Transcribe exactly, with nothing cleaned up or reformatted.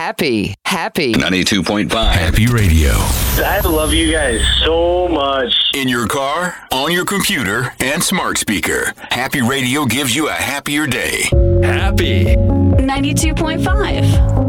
Happy, happy. ninety-two point five Happy Radio. I love you guys so much. In your car, on your computer, and smart speaker. Happy Radio gives you a happier day. Happy. ninety-two point five